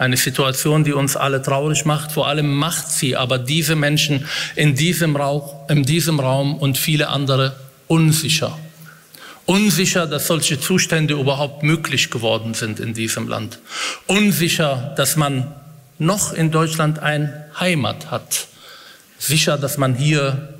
Eine Situation, die uns alle traurig macht. Vor allem macht sie aber diese Menschen in diesem Raum und viele andere unsicher. Unsicher, dass solche Zustände überhaupt möglich geworden sind in diesem Land. Unsicher, dass man noch in Deutschland eine Heimat hat. Sicher, dass man hier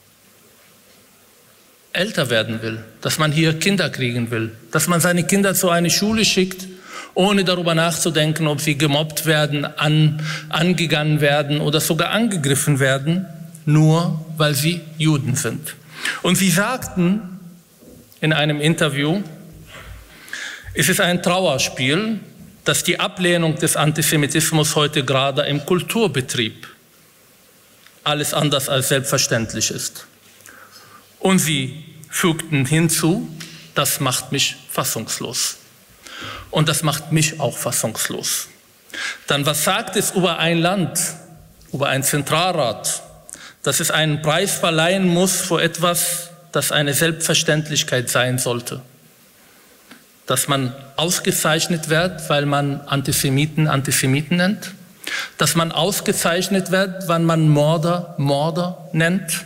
älter werden will, dass man hier Kinder kriegen will, dass man seine Kinder zu einer Schule schickt, ohne darüber nachzudenken, ob sie gemobbt werden, angegangen werden oder sogar angegriffen werden, nur weil sie Juden sind. Und sie sagten in einem Interview, es ist ein Trauerspiel, dass die Ablehnung des Antisemitismus heute gerade im Kulturbetrieb alles anders als selbstverständlich ist. Und sie fügten hinzu, das macht mich fassungslos. Und das macht mich auch fassungslos. Dann was sagt es über ein Land, über einen Zentralrat, dass es einen Preis verleihen muss für etwas, das eine Selbstverständlichkeit sein sollte? Dass man ausgezeichnet wird, weil man Antisemiten nennt? Dass man ausgezeichnet wird, weil man Mörder nennt?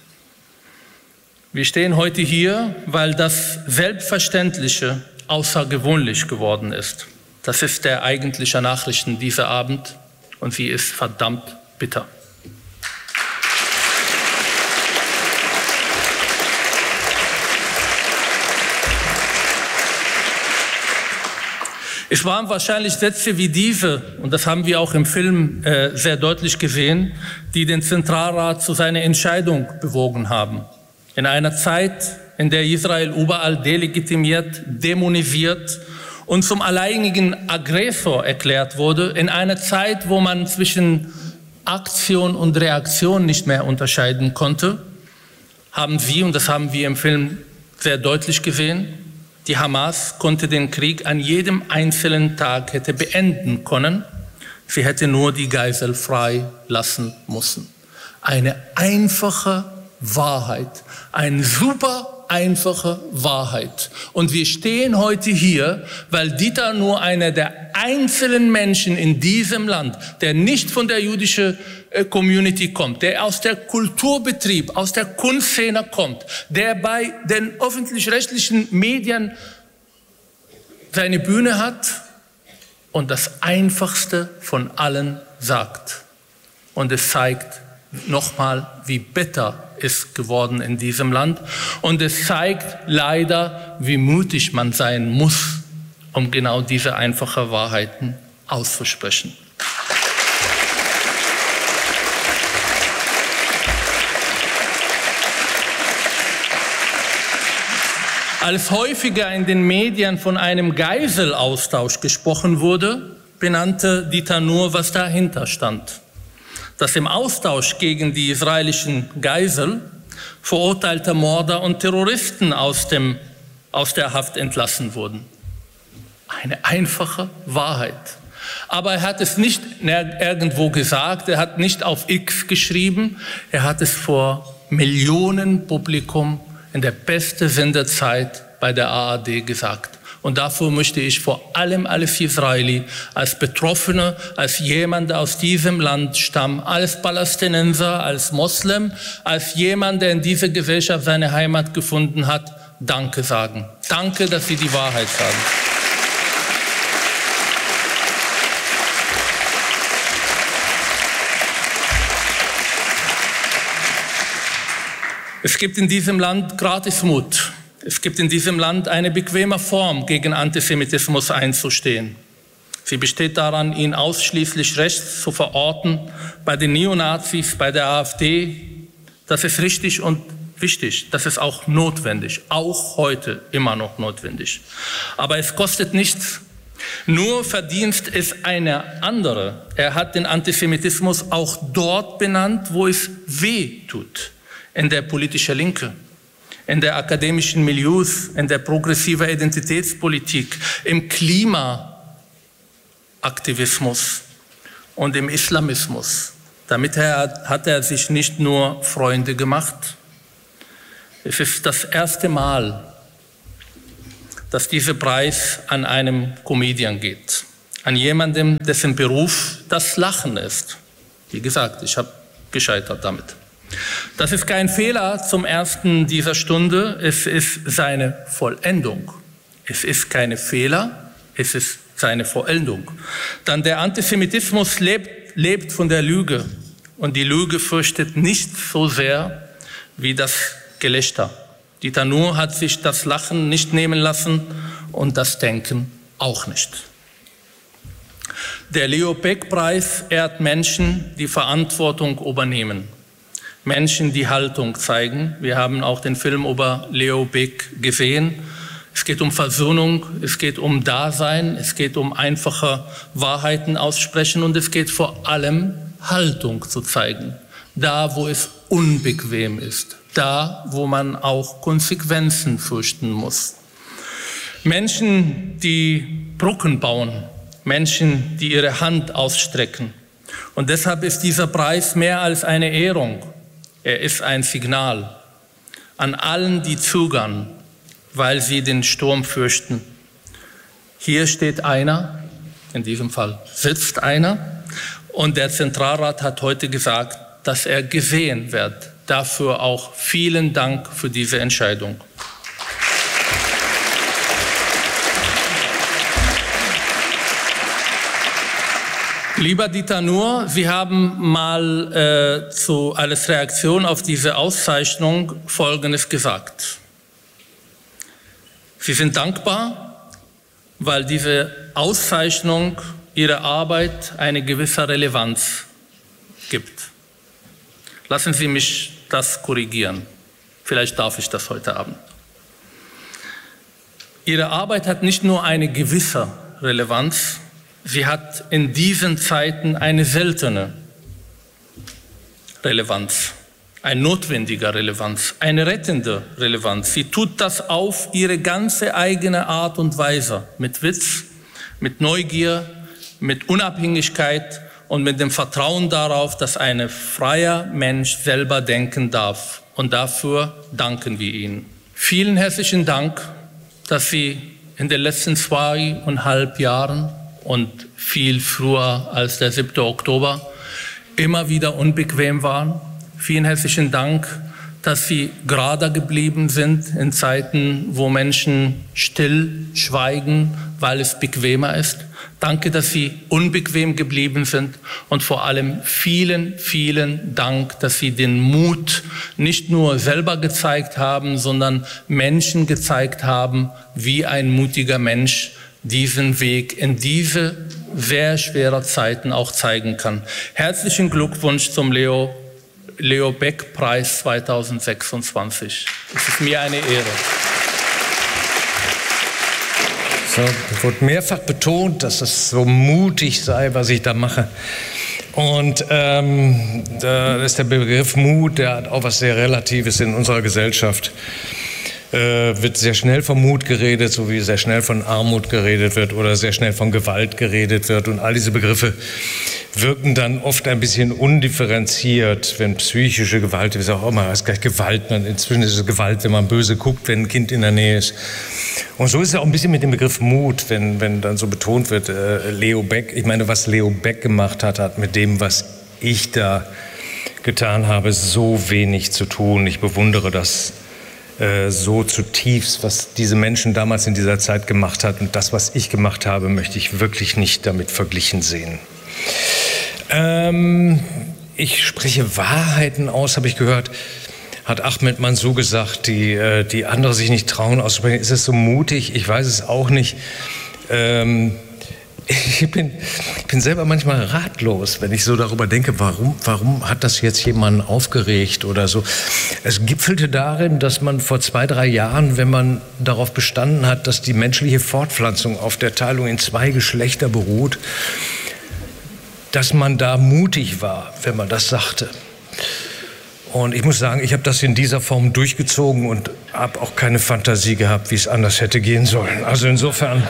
Wir stehen heute hier, weil das Selbstverständliche außergewöhnlich geworden ist. Das ist der eigentliche Nachrichten dieser Abend und sie ist verdammt bitter. Es waren wahrscheinlich Sätze wie diese, und das haben wir auch im Film sehr deutlich gesehen, die den Zentralrat zu seiner Entscheidung bewogen haben. In einer Zeit, in der Israel überall delegitimiert, dämonisiert und zum alleinigen Aggressor erklärt wurde, in einer Zeit, wo man zwischen Aktion und Reaktion nicht mehr unterscheiden konnte, haben sie, und das haben wir im Film sehr deutlich gesehen, die Hamas konnte den Krieg an jedem einzelnen Tag hätte beenden können. Sie hätte nur die Geisel frei lassen müssen. Eine einfache Wahrheit, eine super einfache Wahrheit. Und wir stehen heute hier, weil Dieter nur einer der einzelnen Menschen in diesem Land, der nicht von der jüdischen Community kommt, der aus der Kulturbetrieb, aus der Kunstszene kommt, der bei den öffentlich-rechtlichen Medien seine Bühne hat und das Einfachste von allen sagt. Und es zeigt nochmal, wie bitter ist geworden in diesem Land. Und es zeigt leider, wie mutig man sein muss, um genau diese einfachen Wahrheiten auszusprechen. Als häufiger in den Medien von einem Geiselaustausch gesprochen wurde, benannte Dieter nur, was dahinter stand. Dass im Austausch gegen die israelischen Geisel verurteilte Mörder und Terroristen aus der Haft entlassen wurden. Eine einfache Wahrheit. Aber er hat es nicht irgendwo gesagt, er hat nicht auf X geschrieben, er hat es vor Millionen Publikum in der besten Sendezeit bei der ARD gesagt. Und dafür möchte ich vor allem als Israeli, als Betroffener, als jemand, der aus diesem Land stammt, als Palästinenser, als Moslem, als jemand, der in dieser Gesellschaft seine Heimat gefunden hat, Danke sagen. Danke, dass Sie die Wahrheit sagen. Es gibt in diesem Land Gratismut. Es gibt in diesem Land eine bequeme Form, gegen Antisemitismus einzustehen. Sie besteht daran, ihn ausschließlich rechts zu verorten, bei den Neonazis, bei der AfD. Das ist richtig und wichtig, das ist auch notwendig, auch heute immer noch notwendig. Aber es kostet nichts. Nur Verdienst ist eine andere. Er hat den Antisemitismus auch dort benannt, wo es weh tut. In der politischen Linke, in der akademischen Milieus, in der progressiven Identitätspolitik, im Klimaaktivismus und im Islamismus. Damit hat er sich nicht nur Freunde gemacht. Es ist das erste Mal, dass dieser Preis an einem Comedian geht. an jemandem, dessen Beruf das Lachen ist. Wie gesagt, ich habe gescheitert damit. Das ist kein Fehler zum ersten dieser Stunde, es ist seine Vollendung. Es ist keine Fehler, es ist seine Vollendung. Dann der Antisemitismus lebt von der Lüge und die Lüge fürchtet nicht so sehr wie das Gelächter. Dieter Nuhr hat sich das Lachen nicht nehmen lassen und das Denken auch nicht. Der Leo-Baeck-Preis ehrt Menschen, die Verantwortung übernehmen. Menschen, die Haltung zeigen. Wir haben auch den Film über Leo Baeck gesehen. Es geht um Versöhnung, es geht um Dasein, es geht um einfache Wahrheiten aussprechen und es geht vor allem Haltung zu zeigen. Da, wo es unbequem ist. Da, wo man auch Konsequenzen fürchten muss. Menschen, die Brücken bauen. Menschen, die ihre Hand ausstrecken. Und deshalb ist dieser Preis mehr als eine Ehrung. Er ist ein Signal an allen, die zögern, weil sie den Sturm fürchten. Hier steht einer, in diesem Fall sitzt einer, und der Zentralrat hat heute gesagt, dass er gesehen wird. Dafür auch vielen Dank für diese Entscheidung. Lieber Dieter Nuhr, Sie haben mal als Reaktion auf diese Auszeichnung Folgendes gesagt. Sie sind dankbar, weil diese Auszeichnung Ihrer Arbeit eine gewisse Relevanz gibt. Lassen Sie mich das korrigieren. Vielleicht darf ich das heute Abend. Ihre Arbeit hat nicht nur eine gewisse Relevanz, sie hat in diesen Zeiten eine seltene Relevanz, eine notwendige Relevanz, eine rettende Relevanz. Sie tut das auf ihre ganze eigene Art und Weise, mit Witz, mit Neugier, mit Unabhängigkeit und mit dem Vertrauen darauf, dass ein freier Mensch selber denken darf. Und dafür danken wir Ihnen. Vielen herzlichen Dank, dass Sie in den letzten 2,5 Jahren und viel früher als der 7. Oktober immer wieder unbequem waren. Vielen herzlichen Dank, dass Sie gerade geblieben sind in Zeiten, wo Menschen still schweigen, weil es bequemer ist. Danke, dass Sie unbequem geblieben sind und vor allem vielen, vielen Dank, dass Sie den Mut nicht nur selber gezeigt haben, sondern Menschen gezeigt haben, wie ein mutiger Mensch diesen Weg in diese sehr schweren Zeiten auch zeigen kann. Herzlichen Glückwunsch zum Leo Baeck-Preis 2026. Es ist mir eine Ehre. So, es wurde mehrfach betont, dass es so mutig sei, was ich da mache. Und da ist der Begriff Mut, der hat auch was sehr Relatives in unserer Gesellschaft. Wird sehr schnell von Mut geredet, so wie sehr schnell von Armut geredet wird oder sehr schnell von Gewalt geredet wird. Und all diese Begriffe wirken dann oft ein bisschen undifferenziert, wenn psychische Gewalt, wie auch immer, ist gleich Gewalt. Inzwischen ist es Gewalt, wenn man böse guckt, wenn ein Kind in der Nähe ist. Und so ist es auch ein bisschen mit dem Begriff Mut, wenn dann so betont wird, Leo Baeck. Ich meine, was Leo Baeck gemacht hat, hat mit dem, was ich da getan habe, so wenig zu tun. Ich bewundere das so zutiefst, was diese Menschen damals in dieser Zeit gemacht hat. Und das, was ich gemacht habe, möchte ich wirklich nicht damit verglichen sehen. Ich spreche Wahrheiten aus, habe ich gehört, hat Ahmed Mansour gesagt, die andere sich nicht trauen auszusprechen. Ist es so mutig? Ich weiß es auch nicht. Ich bin selber manchmal ratlos, wenn ich so darüber denke, warum hat das jetzt jemanden aufgeregt oder so. Es gipfelte darin, dass man vor 2-3 Jahren, wenn man darauf bestanden hat, dass die menschliche Fortpflanzung auf der Teilung in 2 Geschlechter beruht, dass man da mutig war, wenn man das sagte. Und ich muss sagen, ich habe das in dieser Form durchgezogen und habe auch keine Fantasie gehabt, wie es anders hätte gehen sollen. Also insofern...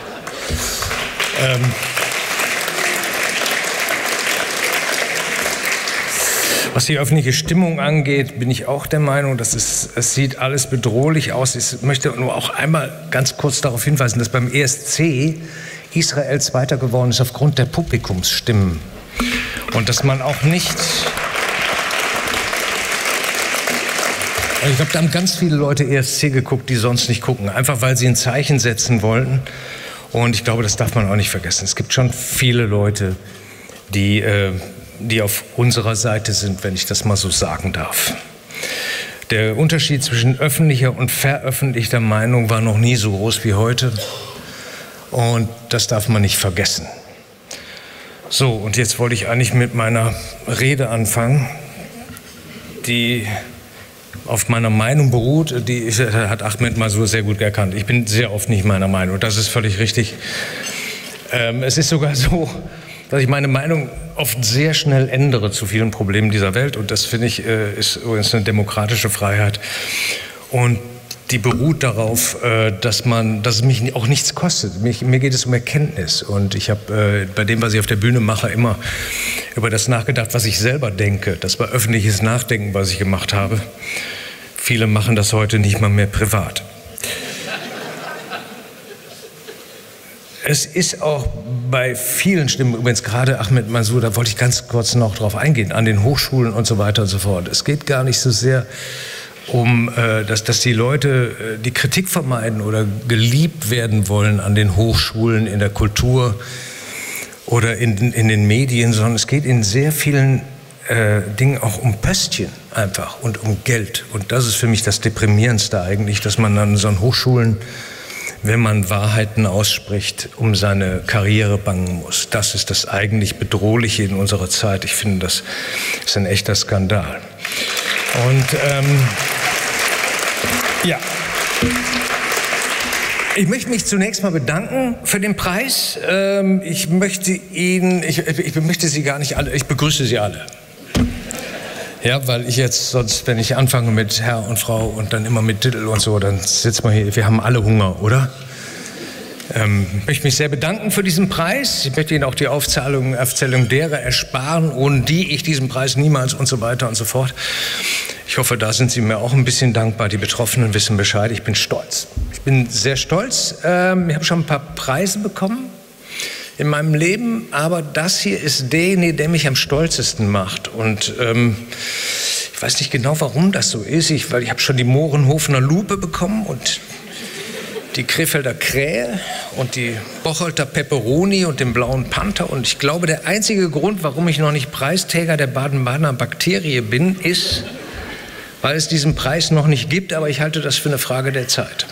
Was die öffentliche Stimmung angeht, bin ich auch der Meinung, es sieht alles bedrohlich aus. Ich möchte nur auch einmal ganz kurz darauf hinweisen, dass beim ESC Israel Zweiter geworden ist aufgrund der Publikumsstimmen. Und dass man auch nicht... Ich glaube, da haben ganz viele Leute ESC geguckt, die sonst nicht gucken, einfach weil sie ein Zeichen setzen wollten. Und ich glaube, das darf man auch nicht vergessen. Es gibt schon viele Leute, die auf unserer Seite sind, wenn ich das mal so sagen darf. Der Unterschied zwischen öffentlicher und veröffentlichter Meinung war noch nie so groß wie heute. Und das darf man nicht vergessen. So, und jetzt wollte ich eigentlich mit meiner Rede anfangen, die auf meiner Meinung beruht. Die hat Ahmed Mansour sehr gut erkannt. Ich bin sehr oft nicht meiner Meinung. Das ist völlig richtig. Es ist sogar so, dass ich meine Meinung oft sehr schnell ändere zu vielen Problemen dieser Welt. Und das, finde ich, ist übrigens eine demokratische Freiheit. Und die beruht darauf, dass es mich auch nichts kostet. Mir geht es um Erkenntnis. Und ich habe bei dem, was ich auf der Bühne mache, immer über das nachgedacht, was ich selber denke. Das war öffentliches Nachdenken, was ich gemacht habe. Viele machen das heute nicht mal mehr privat. Es ist auch bei vielen Stimmen, übrigens gerade Ahmed Mansour, da wollte ich ganz kurz noch drauf eingehen, an den Hochschulen und so weiter und so fort. Es geht gar nicht so sehr um, dass die Leute die Kritik vermeiden oder geliebt werden wollen an den Hochschulen, in der Kultur oder in den Medien, sondern es geht in sehr vielen Dingen auch um Pöstchen einfach und um Geld. Und das ist für mich das Deprimierendste eigentlich, dass man an so Hochschulen, wenn man Wahrheiten ausspricht, um seine Karriere bangen muss. Das ist das eigentlich Bedrohliche in unserer Zeit. Ich finde, das ist ein echter Skandal. Und ja, ich möchte mich zunächst mal bedanken für den Preis. Ich möchte Sie gar nicht alle, ich begrüße Sie alle. Ja, weil ich jetzt sonst, wenn ich anfange mit Herr und Frau und dann immer mit Titel und so, dann sitzen wir hier, wir haben alle Hunger, oder? Ich möchte mich sehr bedanken für diesen Preis. Ich möchte Ihnen auch die Aufzählung derer ersparen, ohne die ich diesen Preis niemals und so weiter und so fort. Ich hoffe, da sind Sie mir auch ein bisschen dankbar. Die Betroffenen wissen Bescheid. Ich bin stolz. Ich bin sehr stolz. Ich habe schon ein paar Preise bekommen in meinem Leben, aber das hier ist derjenige, der mich am stolzesten macht. Und ich weiß nicht genau, warum das so ist, weil ich habe schon die Mohrenhofener Lupe bekommen und die Krefelder Krähe und die Bocholter Peperoni und den Blauen Panther. Und ich glaube, der einzige Grund, warum ich noch nicht Preisträger der Baden-Badener Bakterie bin, ist, weil es diesen Preis noch nicht gibt, aber ich halte das für eine Frage der Zeit.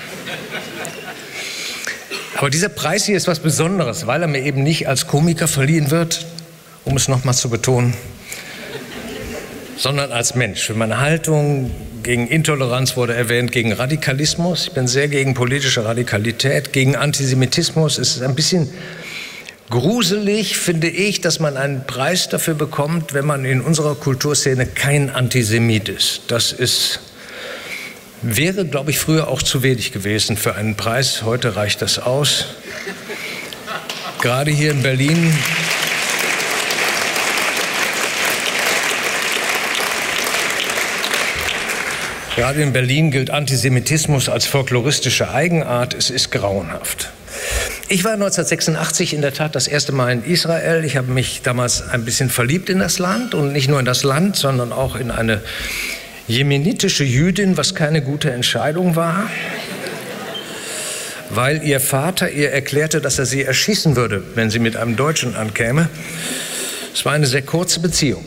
Aber dieser Preis hier ist was Besonderes, weil er mir eben nicht als Komiker verliehen wird, um es nochmal zu betonen, sondern als Mensch. Für meine Haltung gegen Intoleranz wurde erwähnt, gegen Radikalismus. Ich bin sehr gegen politische Radikalität, gegen Antisemitismus. Es ist ein bisschen gruselig, finde ich, dass man einen Preis dafür bekommt, wenn man in unserer Kulturszene kein Antisemit ist. Wäre, glaube ich, früher auch zu wenig gewesen für einen Preis. Heute reicht das aus. Gerade hier in Berlin. Gerade in Berlin gilt Antisemitismus als folkloristische Eigenart. Es ist grauenhaft. Ich war 1986 in der Tat das erste Mal in Israel. Ich habe mich damals ein bisschen verliebt in das Land und nicht nur in das Land, sondern auch in eine jemenitische Jüdin, was keine gute Entscheidung war, weil ihr Vater ihr erklärte, dass er sie erschießen würde, wenn sie mit einem Deutschen ankäme. Es war eine sehr kurze Beziehung.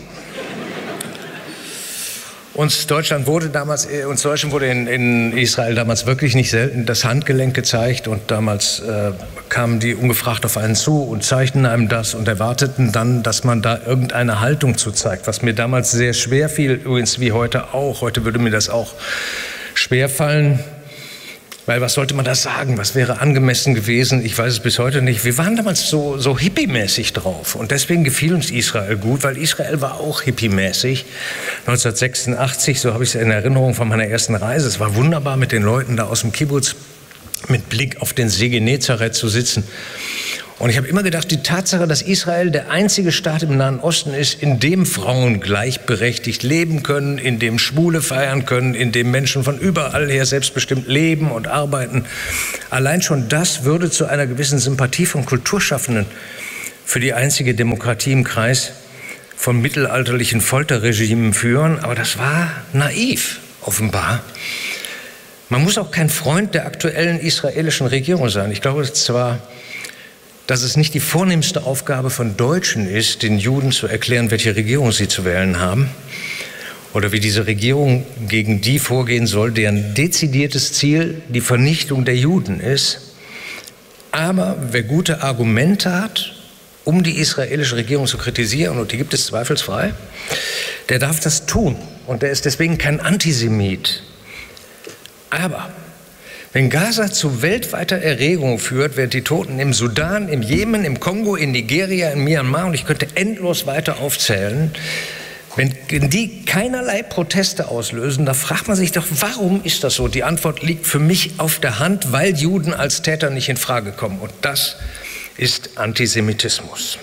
Uns Deutschen wurde in Israel damals wirklich nicht selten das Handgelenk gezeigt und damals kamen die ungefragt auf einen zu und zeigten einem das und erwarteten dann, dass man da irgendeine Haltung zu zeigt, was mir damals sehr schwer fiel, übrigens wie heute auch. Heute würde mir das auch schwer fallen, weil was sollte man da sagen, was wäre angemessen gewesen, ich weiß es bis heute nicht. Wir waren damals so hippie-mäßig drauf und deswegen gefiel uns Israel gut, weil Israel war auch hippie-mäßig. 1986, so habe ich es in Erinnerung von meiner ersten Reise, es war wunderbar mit den Leuten da aus dem Kibbutz mit Blick auf den See Genezareth zu sitzen Und ich habe immer gedacht, die Tatsache, dass Israel der einzige Staat im Nahen Osten ist, in dem Frauen gleichberechtigt leben können, in dem Schwule feiern können, in dem Menschen von überall her selbstbestimmt leben und arbeiten, allein schon das würde zu einer gewissen Sympathie von Kulturschaffenden für die einzige Demokratie im Kreis von mittelalterlichen Folterregimen führen. Aber das war naiv, offenbar. Man muss auch kein Freund der aktuellen israelischen Regierung sein. Ich glaube zwar, dass es nicht die vornehmste Aufgabe von Deutschen ist, den Juden zu erklären, welche Regierung sie zu wählen haben oder wie diese Regierung gegen die vorgehen soll, deren dezidiertes Ziel die Vernichtung der Juden ist. Aber wer gute Argumente hat, um die israelische Regierung zu kritisieren, und die gibt es zweifelsfrei, der darf das tun. Und der ist deswegen kein Antisemit. Aber wenn Gaza zu weltweiter Erregung führt, während die Toten im Sudan, im Jemen, im Kongo, in Nigeria, in Myanmar, und ich könnte endlos weiter aufzählen, wenn die keinerlei Proteste auslösen, da fragt man sich doch, warum ist das so? Die Antwort liegt für mich auf der Hand, weil Juden als Täter nicht in Frage kommen. Und das ist Antisemitismus.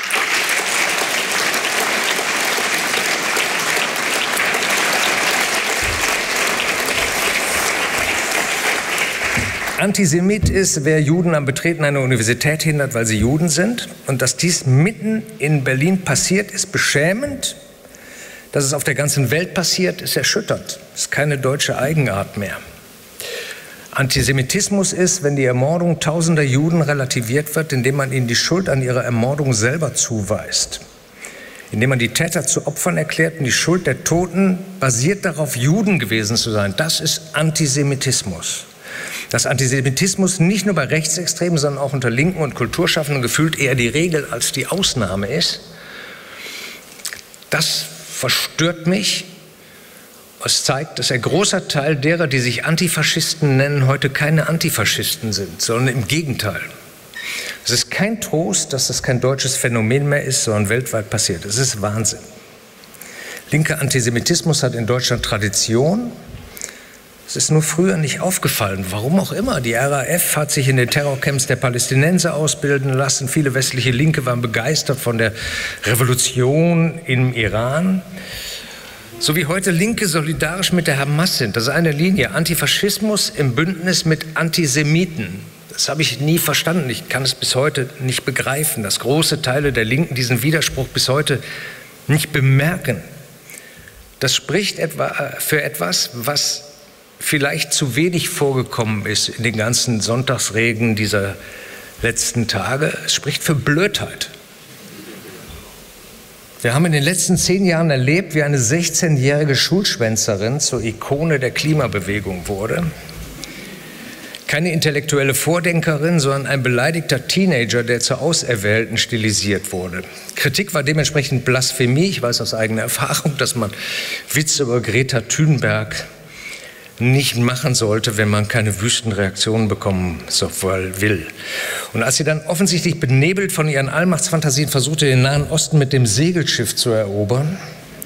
Antisemit ist, wer Juden am Betreten einer Universität hindert, weil sie Juden sind. Und dass dies mitten in Berlin passiert, ist beschämend. Dass es auf der ganzen Welt passiert, ist erschütternd. Ist keine deutsche Eigenart mehr. Antisemitismus ist, wenn die Ermordung tausender Juden relativiert wird, indem man ihnen die Schuld an ihrer Ermordung selber zuweist. Indem man die Täter zu Opfern erklärt und die Schuld der Toten basiert darauf, Juden gewesen zu sein. Das ist Antisemitismus. Dass Antisemitismus nicht nur bei Rechtsextremen, sondern auch unter Linken und Kulturschaffenden gefühlt eher die Regel als die Ausnahme ist, das verstört mich. Es zeigt, dass ein großer Teil derer, die sich Antifaschisten nennen, heute keine Antifaschisten sind, sondern im Gegenteil. Es ist kein Trost, dass das kein deutsches Phänomen mehr ist, sondern weltweit passiert. Es ist Wahnsinn. Linker Antisemitismus hat in Deutschland Tradition. Es ist nur früher nicht aufgefallen, warum auch immer. Die RAF hat sich in den Terrorcamps der Palästinenser ausbilden lassen. Viele westliche Linke waren begeistert von der Revolution im Iran. So wie heute Linke solidarisch mit der Hamas sind. Das ist eine Linie. Antifaschismus im Bündnis mit Antisemiten. Das habe ich nie verstanden. Ich kann es bis heute nicht begreifen, dass große Teile der Linken diesen Widerspruch bis heute nicht bemerken. Das spricht für etwas, was vielleicht zu wenig vorgekommen ist in den ganzen Sonntagsreden dieser letzten Tage. Es spricht für Blödheit. Wir haben in den letzten 10 Jahren erlebt, wie eine 16-jährige Schulschwänzerin zur Ikone der Klimabewegung wurde. Keine intellektuelle Vordenkerin, sondern ein beleidigter Teenager, der zur Auserwählten stilisiert wurde. Kritik war dementsprechend Blasphemie. Ich weiß aus eigener Erfahrung, dass man Witze über Greta Thunberg nicht machen sollte, wenn man keine Wüstenreaktionen bekommen will. Und als sie dann offensichtlich benebelt von ihren Allmachtsfantasien versuchte, den Nahen Osten mit dem Segelschiff zu erobern,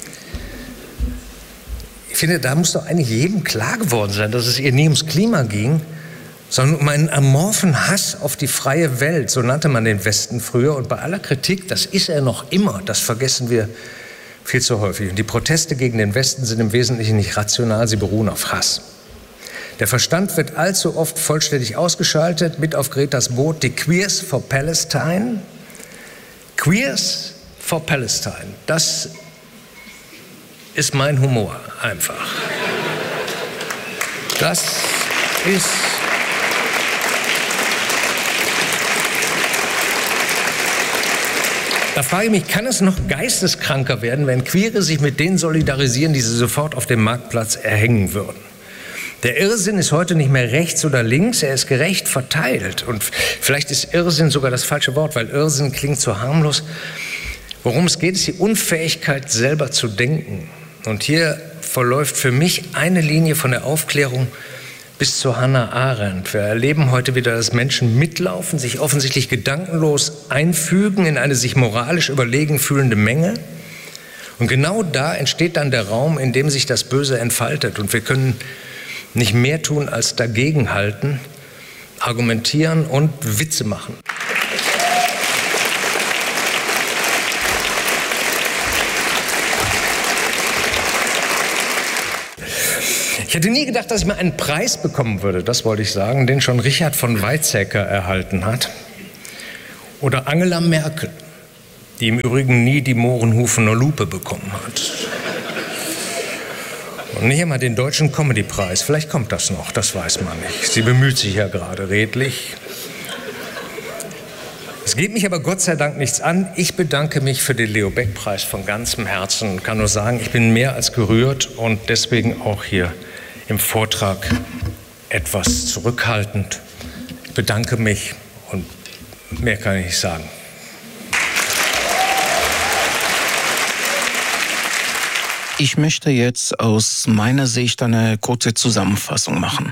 ich finde, da muss doch eigentlich jedem klar geworden sein, dass es ihr nie ums Klima ging, sondern um einen amorphen Hass auf die freie Welt, so nannte man den Westen früher. Und bei aller Kritik, das ist er noch immer, das vergessen wir viel zu häufig. Und die Proteste gegen den Westen sind im Wesentlichen nicht rational, sie beruhen auf Hass. Der Verstand wird allzu oft vollständig ausgeschaltet. Mit auf Gretas Boot die Queers for Palestine. Queers for Palestine, das ist mein Humor einfach. Das ist... Da frage ich mich, kann es noch geisteskranker werden, wenn Queere sich mit denen solidarisieren, die sie sofort auf dem Marktplatz erhängen würden? Der Irrsinn ist heute nicht mehr rechts oder links, er ist gerecht verteilt. Und vielleicht ist Irrsinn sogar das falsche Wort, weil Irrsinn klingt so harmlos. Worum es geht, ist die Unfähigkeit, selber zu denken. Und hier verläuft für mich eine Linie von der Aufklärung bis zu Hannah Arendt. Wir erleben heute wieder, dass Menschen mitlaufen, sich offensichtlich gedankenlos einfügen in eine sich moralisch überlegen fühlende Menge. Und genau da entsteht dann der Raum, in dem sich das Böse entfaltet. Und wir können nicht mehr tun, als dagegenhalten, argumentieren und Witze machen. hätte nie gedacht, dass ich mal einen Preis bekommen würde, das wollte ich sagen, den schon Richard von Weizsäcker erhalten hat. Oder Angela Merkel, die im Übrigen nie die Mohrenhufener Lupe bekommen hat. Und nicht einmal den Deutschen Comedy-Preis. Vielleicht kommt das noch, das weiß man nicht. Sie bemüht sich ja gerade redlich. Es geht mich aber Gott sei Dank nichts an. Ich bedanke mich für den Leo-Baeck-Preis von ganzem Herzen und kann nur sagen, ich bin mehr als gerührt und deswegen auch hier im Vortrag etwas zurückhaltend. Ich bedanke mich und mehr kann ich nicht sagen. Ich möchte jetzt aus meiner Sicht eine kurze Zusammenfassung machen.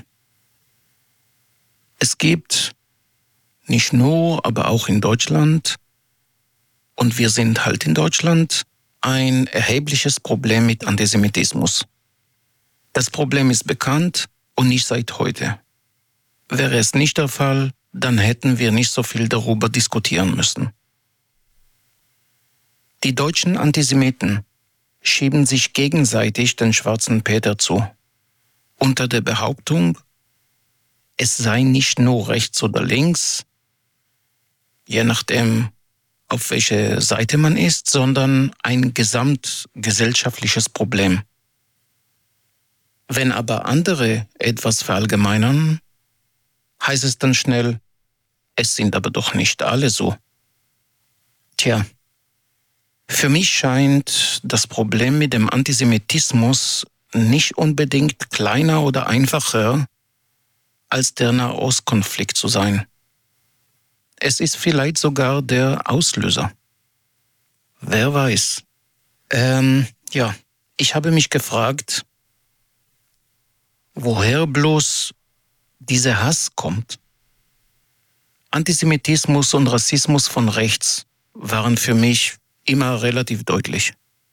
Es gibt nicht nur, aber auch in Deutschland, und wir sind halt in Deutschland, ein erhebliches Problem mit Antisemitismus. Das Problem ist bekannt und nicht seit heute. Wäre es nicht der Fall, dann hätten wir nicht so viel darüber diskutieren müssen. Die deutschen Antisemiten schieben sich gegenseitig den schwarzen Peter zu, unter der Behauptung, es sei nicht nur rechts oder links, je nachdem, auf welche Seite man ist, sondern ein gesamtgesellschaftliches Problem. Wenn aber andere etwas verallgemeinern, heißt es dann schnell, es sind aber doch nicht alle so. Tja, für mich scheint das Problem mit dem Antisemitismus nicht unbedingt kleiner oder einfacher als der Nahostkonflikt zu sein. Es ist vielleicht sogar der Auslöser. Wer weiß. Ich habe mich gefragt, woher bloß dieser Hass kommt. Antisemitismus und Rassismus von rechts waren für mich immer relativ deutlich.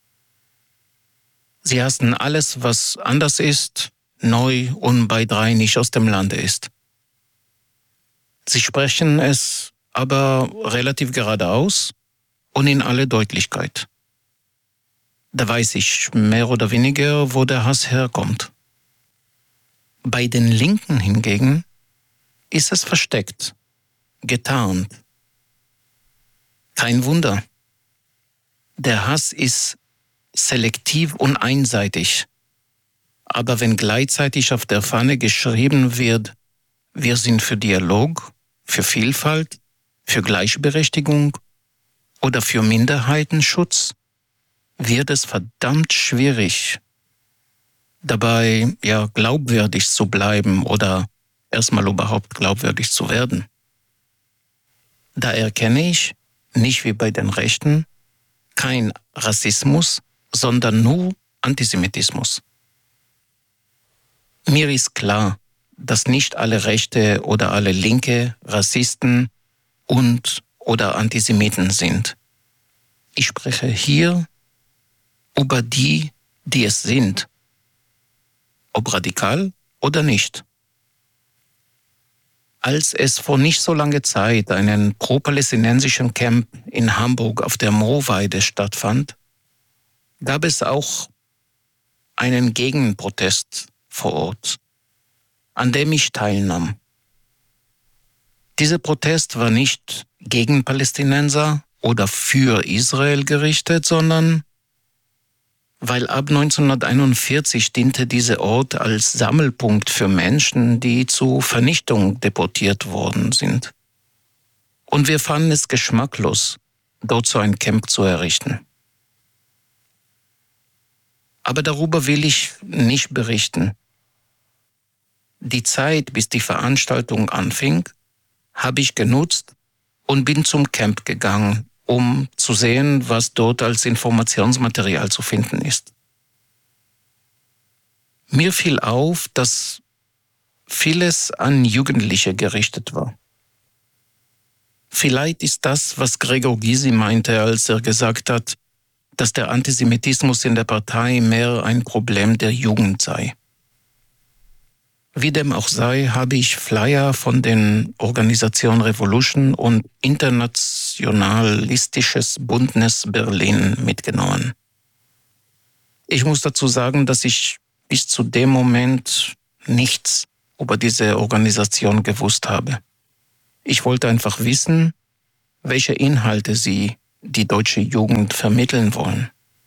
Sie hassen alles, was anders ist, neu und bei drei nicht aus dem Lande ist. Sie sprechen es aber relativ geradeaus und in aller Deutlichkeit. Da weiß ich mehr oder weniger, wo der Hass herkommt. Bei den Linken hingegen ist es versteckt, getarnt. Kein Wunder. Der Hass ist selektiv und einseitig. Aber wenn gleichzeitig auf der Fahne geschrieben wird, wir sind für Dialog, für Vielfalt, für Gleichberechtigung oder für Minderheitenschutz, wird es verdammt schwierig, dabei glaubwürdig zu bleiben oder erstmal überhaupt glaubwürdig zu werden. Da erkenne ich, nicht wie bei den Rechten, kein Rassismus, sondern nur Antisemitismus. Mir ist klar, dass nicht alle Rechte oder alle Linke Rassisten und oder Antisemiten sind. Ich spreche hier über die, die es sind, ob radikal oder nicht. Als es vor nicht so langer Zeit einen pro-palästinensischen Camp in Hamburg auf der Moorweide stattfand, gab es auch einen Gegenprotest vor Ort, an dem ich teilnahm. Dieser Protest war nicht gegen Palästinenser oder für Israel gerichtet, sondern weil ab 1941 diente dieser Ort als Sammelpunkt für Menschen, die zur Vernichtung deportiert worden sind. Und wir fanden es geschmacklos, dort so ein Camp zu errichten. Aber darüber will ich nicht berichten. Die Zeit, bis die Veranstaltung anfing, habe ich genutzt und bin zum Camp gegangen, um zu sehen, was dort als Informationsmaterial zu finden ist. Mir fiel auf, dass vieles an Jugendliche gerichtet war. Vielleicht ist das, was Gregor Gysi meinte, als er gesagt hat, dass der Antisemitismus in der Partei mehr ein Problem der Jugend sei. Wie dem auch sei, habe ich Flyer von den Organisation Revolution und Internationalistisches Bündnis Berlin mitgenommen. Ich muss dazu sagen, dass ich bis zu dem Moment nichts über diese Organisation gewusst habe. Ich wollte einfach wissen, welche Inhalte sie die deutsche Jugend vermitteln wollen.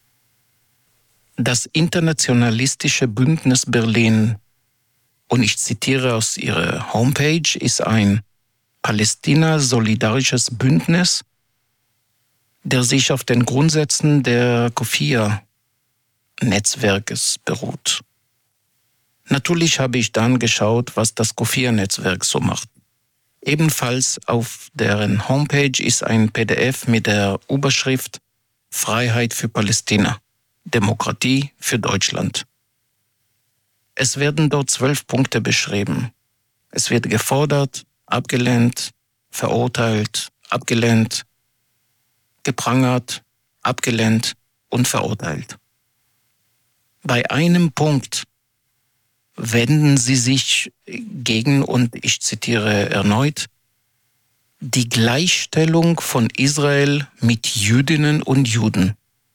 Das internationalistische Bündnis Berlin, und ich zitiere aus ihrer Homepage, ist ein Palästina-solidarisches Bündnis, der sich auf den Grundsätzen der COFIA-Netzwerkes beruht. Natürlich habe ich dann geschaut, was das COFIA-Netzwerk so macht. Ebenfalls auf deren Homepage ist ein PDF mit der Überschrift Freiheit für Palästina, Demokratie für Deutschland. Es werden dort 12 Punkte beschrieben. Es wird gefordert, abgelehnt, verurteilt, abgelehnt, geprangert, abgelehnt und verurteilt. Bei einem Punkt wenden sie sich gegen, und ich zitiere erneut, die Gleichstellung von Israel mit Jüdinnen und Juden.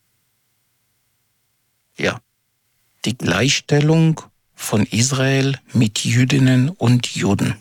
Ja, die Gleichstellung von Israel mit Jüdinnen und Juden.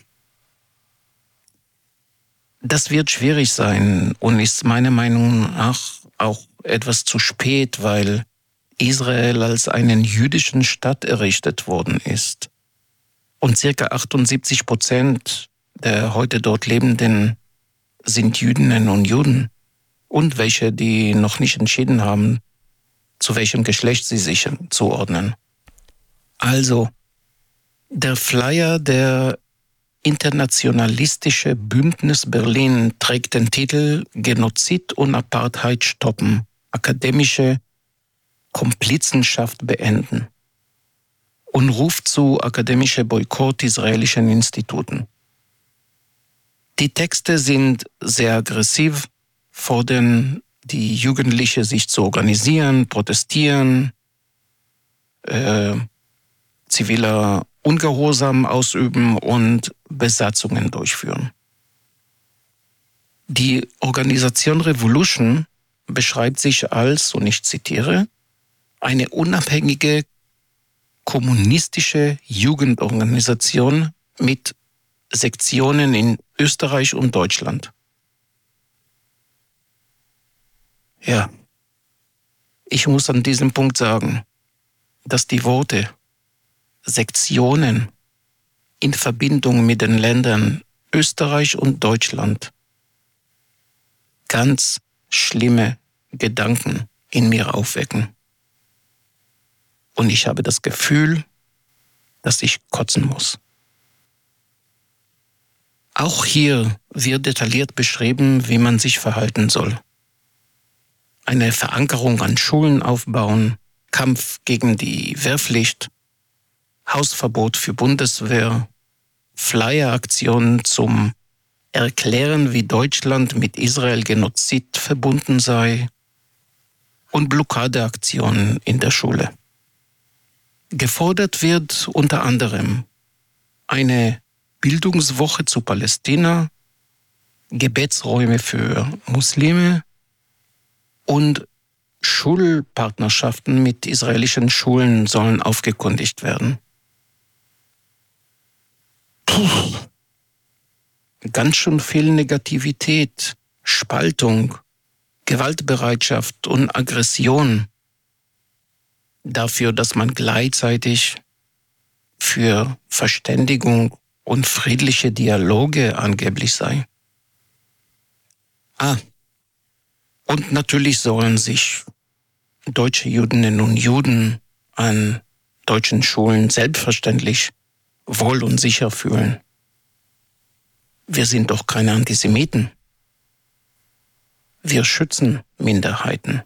Das wird schwierig sein und ist meiner Meinung nach auch etwas zu spät, weil Israel als einen jüdischen Staat errichtet worden ist. Und ca. 78% der heute dort Lebenden sind Jüdinnen und Juden. Und welche, die noch nicht entschieden haben, zu welchem Geschlecht sie sich zuordnen. Also, der Flyer der Internationalistische Bündnis Berlin trägt den Titel Genozid und Apartheid stoppen, akademische Komplizenschaft beenden und ruft zu akademischer Boykott israelischen Instituten. Die Texte sind sehr aggressiv, fordern die Jugendlichen sich zu organisieren, protestieren, ziviler Ungehorsam ausüben und Besatzungen durchführen. Die Organisation Revolution beschreibt sich als, und ich zitiere, eine unabhängige kommunistische Jugendorganisation mit Sektionen in Österreich und Deutschland. Ja, ich muss an diesem Punkt sagen, dass die Worte Sektionen in Verbindung mit den Ländern Österreich und Deutschland ganz schlimme Gedanken in mir aufwecken. Und ich habe das Gefühl, dass ich kotzen muss. Auch hier wird detailliert beschrieben, wie man sich verhalten soll. Eine Verankerung an Schulen aufbauen, Kampf gegen die Wehrpflicht, Hausverbot für Bundeswehr, Flyeraktionen zum Erklären, wie Deutschland mit Israel Genozid verbunden sei und Blockadeaktionen in der Schule. Gefordert wird unter anderem eine Bildungswoche zu Palästina, Gebetsräume für Muslime und Schulpartnerschaften mit israelischen Schulen sollen aufgekündigt werden. Ganz schön viel Negativität, Spaltung, Gewaltbereitschaft und Aggression dafür, dass man gleichzeitig für Verständigung und friedliche Dialoge angeblich sei. Und natürlich sollen sich deutsche Jüdinnen und Juden an deutschen Schulen selbstverständlich wohl und sicher fühlen. Wir sind doch keine Antisemiten. Wir schützen Minderheiten.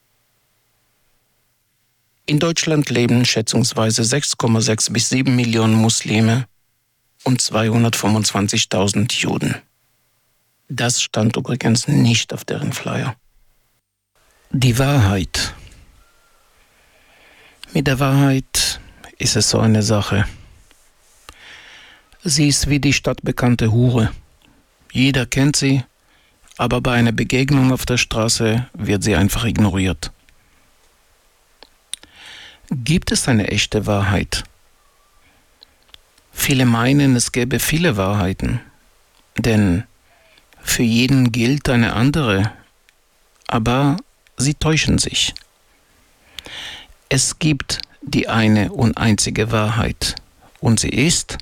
In Deutschland leben schätzungsweise 6,6 bis 7 Millionen Muslime und 225.000 Juden. Das stand übrigens nicht auf deren Flyer. Die Wahrheit. Mit der Wahrheit ist es so eine Sache. Sie ist wie die stadtbekannte Hure. Jeder kennt sie, aber bei einer Begegnung auf der Straße wird sie einfach ignoriert. Gibt es eine echte Wahrheit? Viele meinen, es gäbe viele Wahrheiten, denn für jeden gilt eine andere, aber sie täuschen sich. Es gibt die eine und einzige Wahrheit, und sie ist: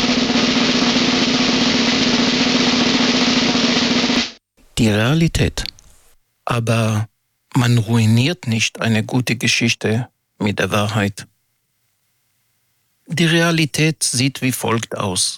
die Realität. Aber man ruiniert nicht eine gute Geschichte mit der Wahrheit. Die Realität sieht wie folgt aus.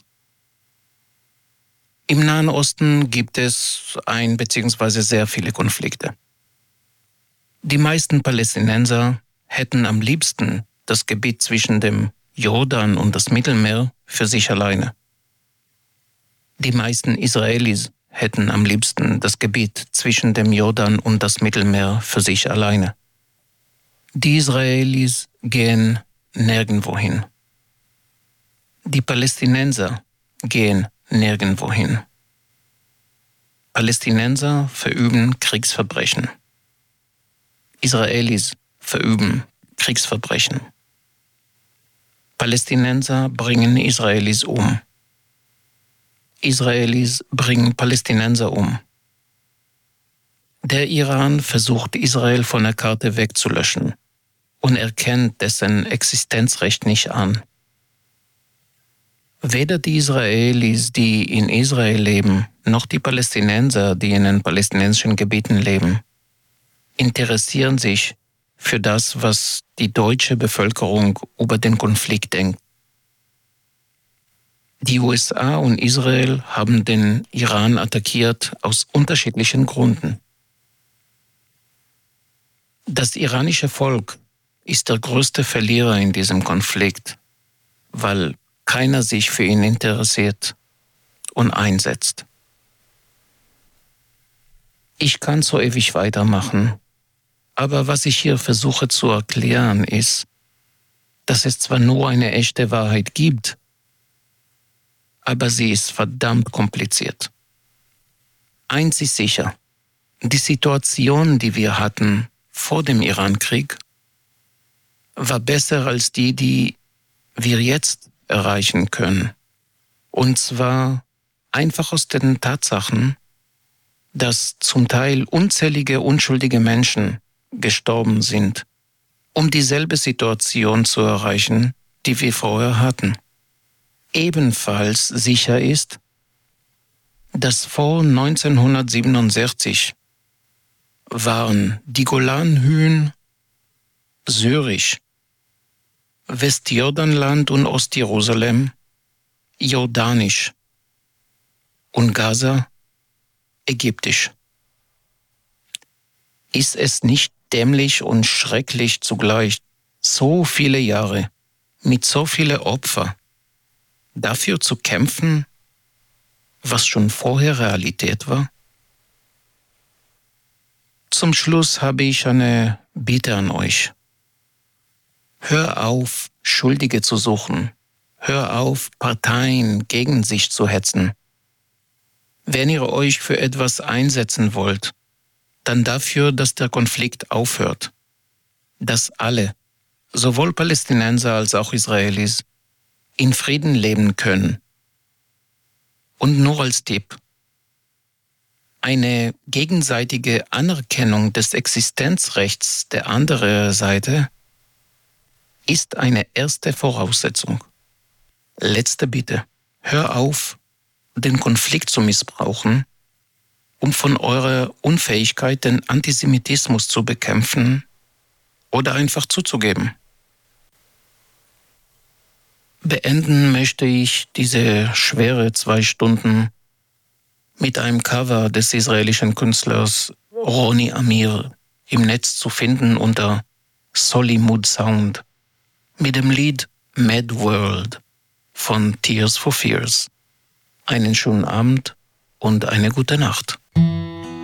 Im Nahen Osten gibt es bzw. sehr viele Konflikte. Die meisten Palästinenser hätten am liebsten das Gebiet zwischen dem Jordan und das Mittelmeer für sich alleine. Die meisten Israelis hätten am liebsten das Gebiet zwischen dem Jordan und das Mittelmeer für sich alleine. Die Israelis gehen nirgendwo hin. Die Palästinenser gehen nirgendwo hin. Palästinenser verüben Kriegsverbrechen. Israelis verüben Kriegsverbrechen. Palästinenser bringen Israelis um. Israelis bringen Palästinenser um. Der Iran versucht, Israel von der Karte wegzulöschen und erkennt dessen Existenzrecht nicht an. Weder die Israelis, die in Israel leben, noch die Palästinenser, die in den palästinensischen Gebieten leben, interessieren sich für das, was die deutsche Bevölkerung über den Konflikt denkt. Die USA und Israel haben den Iran attackiert aus unterschiedlichen Gründen. Das iranische Volk ist der größte Verlierer in diesem Konflikt, weil keiner sich für ihn interessiert und einsetzt. Ich kann so ewig weitermachen, aber was ich hier versuche zu erklären ist, dass es zwar nur eine echte Wahrheit gibt, aber sie ist verdammt kompliziert. Eins ist sicher: die Situation, die wir hatten vor dem Irankrieg, war besser als die wir jetzt erreichen können. Und zwar einfach aus den Tatsachen, dass zum Teil unzählige unschuldige Menschen gestorben sind, um dieselbe Situation zu erreichen, die wir vorher hatten. Ebenfalls sicher ist, dass vor 1967 waren die Golanhöhen syrisch, Westjordanland und Ostjerusalem jordanisch und Gaza ägyptisch. Ist es nicht dämlich und schrecklich zugleich, so viele Jahre mit so vielen Opfern dafür zu kämpfen, was schon vorher Realität war? Zum Schluss habe ich eine Bitte an euch. Hör auf, Schuldige zu suchen. Hör auf, Parteien gegen sich zu hetzen. Wenn ihr euch für etwas einsetzen wollt, dann dafür, dass der Konflikt aufhört. Dass alle, sowohl Palästinenser als auch Israelis, in Frieden leben können. Und nur als Tipp: eine gegenseitige Anerkennung des Existenzrechts der anderen Seite ist eine erste Voraussetzung. Letzte Bitte: hör auf, den Konflikt zu missbrauchen, um von eurer Unfähigkeit, den Antisemitismus zu bekämpfen oder einfach zuzugeben. Beenden möchte ich diese schwere 2 Stunden mit einem Cover des israelischen Künstlers Roni Amir im Netz zu finden unter Solimud Sound mit dem Lied Mad World von Tears for Fears. Einen schönen Abend und eine gute Nacht.